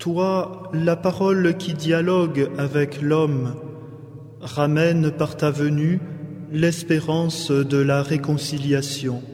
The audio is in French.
Toi, la parole qui dialogue avec l'homme, ramène par ta venue l'espérance de la réconciliation.